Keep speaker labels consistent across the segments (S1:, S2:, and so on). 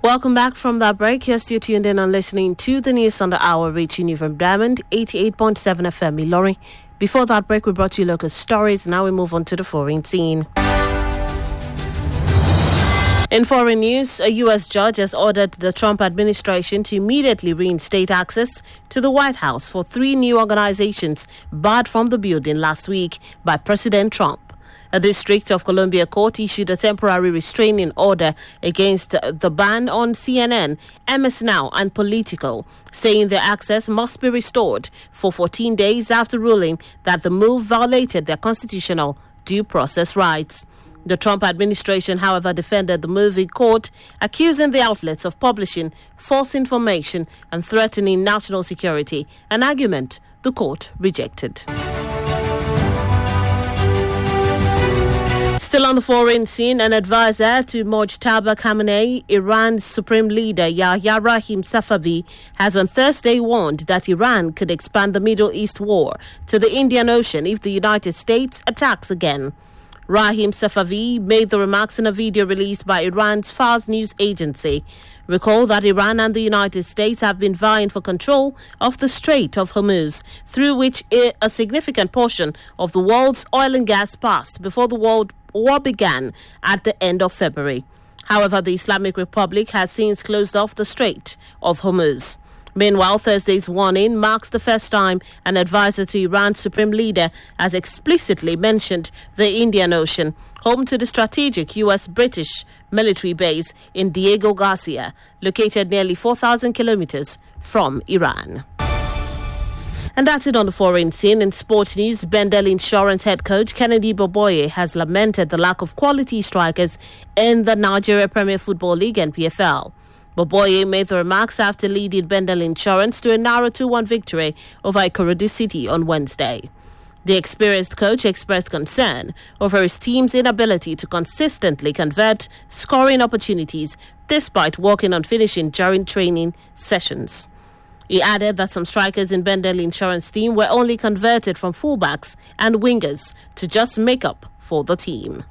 S1: Welcome back from that break. Yes, you're tuned in and listening to the news on the hour, reaching you from Diamond 88.7 FM Ilori. Before that break, we brought you local stories. Now we move on to the foreign scene. In foreign news, a U.S. judge has ordered the Trump administration to immediately reinstate access to the White House for 3 new organizations barred from the building last week by President Trump. A District of Columbia court issued a temporary restraining order against the ban on CNN, MS Now, and Politico, saying their access must be restored for 14 days after ruling that the move violated their constitutional due process rights. The Trump administration, however, defended the move in court, accusing the outlets of publishing false information and threatening national security, an argument the court rejected. Still on the foreign scene, an advisor to Mojtaba Khamenei, Iran's supreme leader Yahya Rahim Safavi, has on Thursday warned that Iran could expand the Middle East war to the Indian Ocean if the United States attacks again. Rahim Safavi made the remarks in a video released by Iran's Fars news agency. Recall that Iran and the United States have been vying for control of the Strait of Hormuz, through which a significant portion of the world's oil and gas passed before the world war began at the end of February. However, the Islamic Republic has since closed off the Strait of Hormuz. Meanwhile, Thursday's warning marks the first time an advisor to Iran's supreme leader has explicitly mentioned the Indian Ocean, home to the strategic U.S.-British military base in Diego Garcia, located nearly 4,000 kilometers from Iran. And that's it on the foreign scene. In sports news, Bendel Insurance head coach Kennedy Boboye has lamented the lack of quality strikers in the Nigeria Premier Football League (NPFL). Boboye made the remarks after leading Bendel Insurance to a narrow 2-1 victory over Ikorodu City on Wednesday. The experienced coach expressed concern over his team's inability to consistently convert scoring opportunities despite working on finishing during training sessions. He added that some strikers in Bendel Insurance team were only converted from fullbacks and wingers to just make up for the team.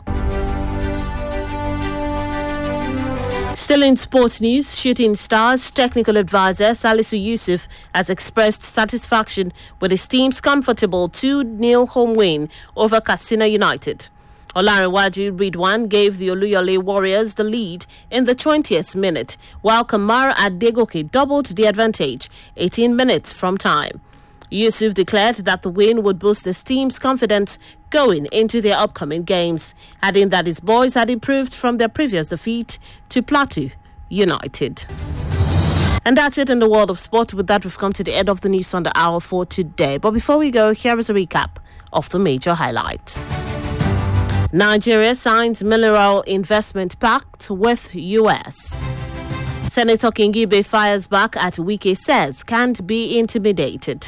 S1: Still in sports news, Shooting Stars technical advisor Salisu Yusuf has expressed satisfaction with his team's comfortable 2-0 home win over Katsina United. Olarewaju Ridwan gave the Oluyole Warriors the lead in the 20th minute, while Kamara Adegoke doubled the advantage 18 minutes from time. Yusuf declared that the win would boost his team's confidence going into their upcoming games, adding that his boys had improved from their previous defeat to Plateau United. And that's it in the world of sport. With that, we've come to the end of the news on the hour for today. But before we go, here is a recap of the major highlights. Nigeria signs mineral investment pact with US. Senator Kingibe fires back at Wike, says can't be intimidated.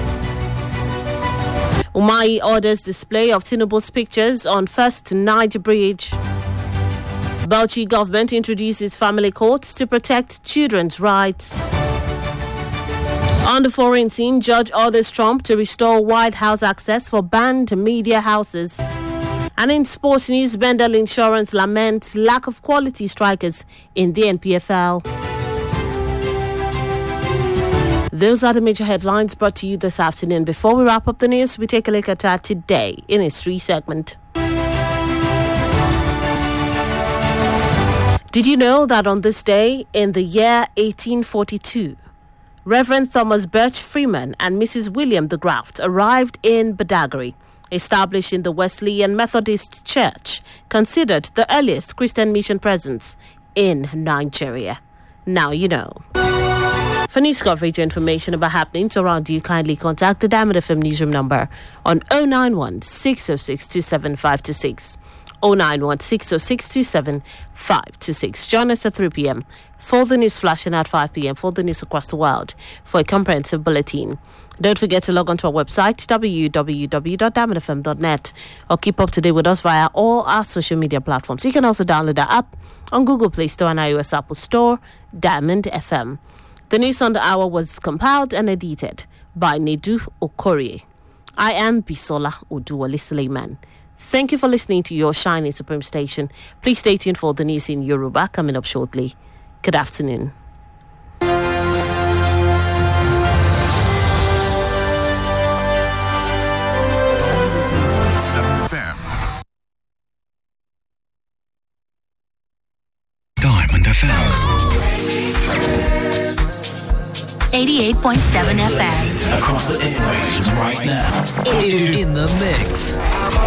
S1: Umahi orders display of Tinubu's pictures on First Niger Bridge. Bauchi government introduces family courts to protect children's rights. On the foreign scene, judge orders Trump to restore White House access for banned media houses. And in sports news, Bendel Insurance laments lack of quality strikers in the NPFL. Those are the major headlines brought to you this afternoon. Before we wrap up the news, we take a look at our Today in History segment. Did you know that on this day, in the year 1842, Reverend Thomas Birch Freeman and Mrs. William de Graft arrived in Badagry, establishing the Wesleyan Methodist Church, considered the earliest Christian mission presence in Nigeria. Now you know. For news coverage or information about happenings around you, kindly contact the Diamond FM newsroom number on 091 606 27526. 091 606 27526. Join us at 3 p.m. for the news flash and at 5 p.m. for the news across the world for a comprehensive bulletin. Don't forget to log on to our website, www.diamondfm.net, or keep up to date with us via all our social media platforms. You can also download our app on Google Play Store and iOS Apple Store, Diamond FM. The news on the hour was compiled and edited by Nedu Okorie. I am Bisola Oduwale Suleiman. Thank you for listening to your shining supreme station. Please stay tuned for the news in Yoruba coming up shortly. Good afternoon.
S2: Diamond FM
S3: 88.7 FM.
S2: across the airwaves right now. In the mix.